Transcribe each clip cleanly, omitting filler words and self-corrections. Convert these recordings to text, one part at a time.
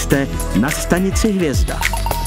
Jste na stanici Hvězda.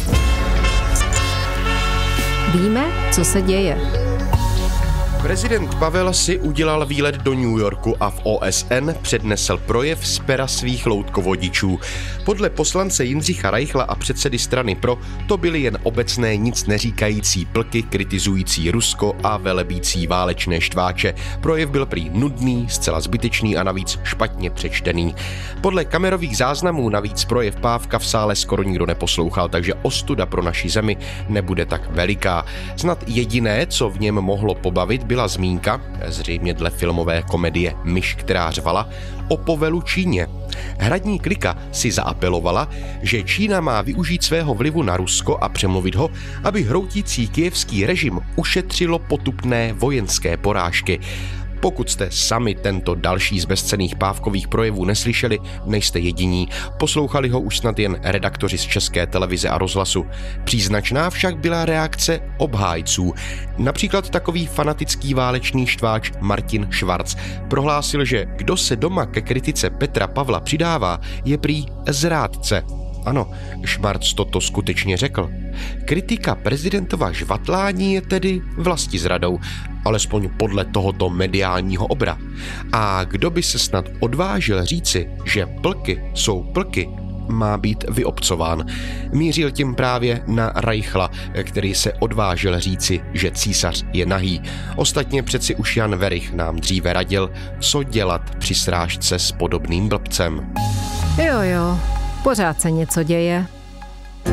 Víme, co se děje. Prezident Pavel si udělal výlet do New Yorku a v OSN přednesl projev z pera svých loutkovodičů. Podle poslance Jindřicha Reichla a předsedy strany Pro to byly jen obecné nic neříkající plky kritizující Rusko a velebící válečné štváče. Projev byl prý nudný, zcela zbytečný a navíc špatně přečtený. Podle kamerových záznamů navíc projev Pávka v sále skoro nikdo neposlouchal, takže ostuda pro naši zemi nebude tak veliká. Snad jediné, co v něm mohlo pobavit, byla zmínka, zřejmě dle filmové komedie Myš, která řvala, o povelu Číně. Hradní klika si zaapelovala, že Čína má využít svého vlivu na Rusko a přemluvit ho, aby hroutící kyjevský režim ušetřilo potupné vojenské porážky. Pokud jste sami tento další z bezcenných Pávkových projevů neslyšeli, nejste jediní. Poslouchali ho už snad jen redaktoři z České televize a rozhlasu. Příznačná však byla reakce obhájců. Například takový fanatický válečný štváč Martin Schwarz prohlásil, že kdo se doma ke kritice Petra Pavla přidává, je prý zrádce. Ano, Schwarz toto skutečně řekl. Kritika prezidentova žvatlání je tedy vlastizradou, alespoň podle tohoto mediálního obra. A kdo by se snad odvážil říci, že plky jsou plky, má být vyobcován. Mířil tím právě na Reichla, který se odvážil říci, že císař je nahý. Ostatně přeci už Jan Werich nám dříve radil, co dělat při srážce s podobným blbcem. Jo, pořád se něco děje.